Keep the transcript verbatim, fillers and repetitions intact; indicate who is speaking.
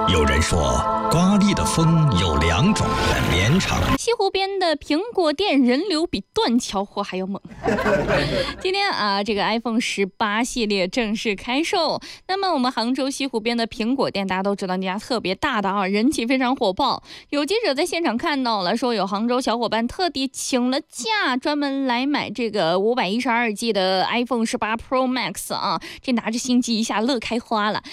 Speaker 1: 有人说，刮力的风有两种，很绵长。
Speaker 2: 西湖边的苹果店人流比断桥货还要猛。今天啊，这个 iPhone 十八系列正式开售。那么我们杭州西湖边的苹果店，大家都知道那家特别大的啊，人气非常火爆。有记者在现场看到了，说有杭州小伙伴特地请了假，专门来买这个五百一十二 G 的 iPhone 十八 Pro Max 啊，这拿着新机一下乐开花了。